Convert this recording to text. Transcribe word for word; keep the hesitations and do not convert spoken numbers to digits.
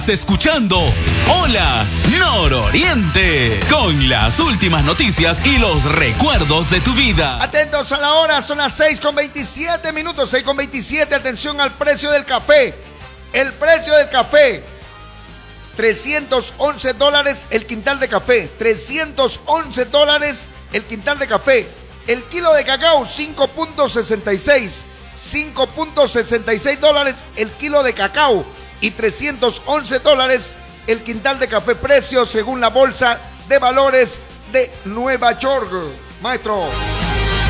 Escuchando Hola Nororiente, con las últimas noticias y los recuerdos de tu vida. Atentos a la hora, son las seis con veintisiete minutos, seis con veintisiete. Atención al precio del café. El precio del café, trescientos once dólares el quintal de café. trescientos once dólares el quintal de café. El kilo de cacao, cinco punto sesenta y seis. cinco punto sesenta y seis dólares el kilo de cacao. Y trescientos once dólares el quintal de café. Precio según la Bolsa de Valores de Nueva York. Maestro.